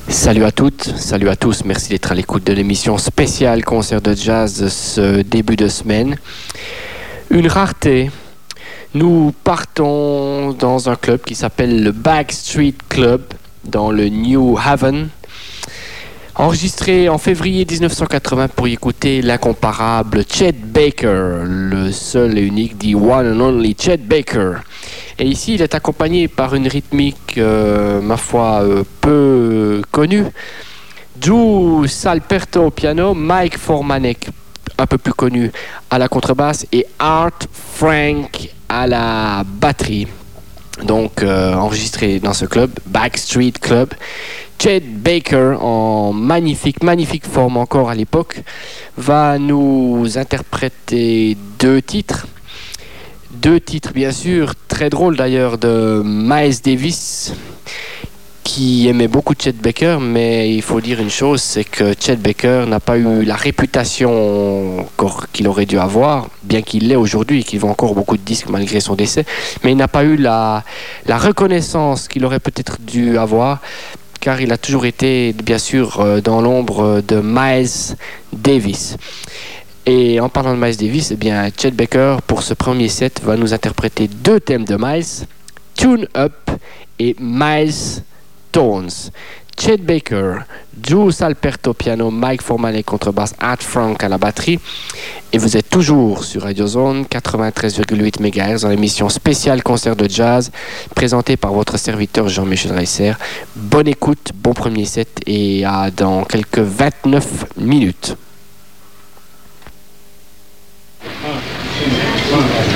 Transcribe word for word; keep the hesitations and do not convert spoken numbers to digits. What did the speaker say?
Salut à toutes, salut à tous, merci d'être à l'écoute de l'émission spéciale concert de jazz de ce début de semaine. Une rareté, nous partons dans un club qui s'appelle le Backstreet Club dans le New Haven. Enregistré en février dix-neuf cent quatre-vingts pour y écouter l'incomparable Chet Baker, le seul et unique, the one and only Chet Baker. Et ici, il est accompagné par une rythmique, euh, ma foi, euh, peu connue. Joe Salperto au piano, Mike Formanek, un peu plus connu, à la contrebasse, et Art Frank à la batterie. Donc, euh, enregistré dans ce club, Backstreet Club. Chet Baker, en magnifique, magnifique forme encore à l'époque, va nous interpréter deux titres. Deux titres, bien sûr, très drôles d'ailleurs, de Miles Davis, qui aimait beaucoup Chet Baker, mais il faut dire une chose, c'est que Chet Baker n'a pas eu la réputation encore qu'il aurait dû avoir, bien qu'il l'ait aujourd'hui et qu'il vend encore beaucoup de disques malgré son décès, mais il n'a pas eu la, la reconnaissance qu'il aurait peut-être dû avoir, car il a toujours été, bien sûr, dans l'ombre de Miles Davis. Et en parlant de Miles Davis, eh bien, Chet Baker, pour ce premier set, va nous interpréter deux thèmes de Miles, Tune Up et Miles Tones. Chet Baker, Joe Salperto piano, Mike Formanek contrebasse, Art Frank à la batterie. Et vous êtes toujours sur Radio Zone quatre-vingt-treize virgule huit mégahertz dans l'émission spéciale concert de jazz présentée par votre serviteur Jean-Michel Reisser. Bonne écoute, bon premier set et à dans quelques vingt-neuf minutes. One, two, one.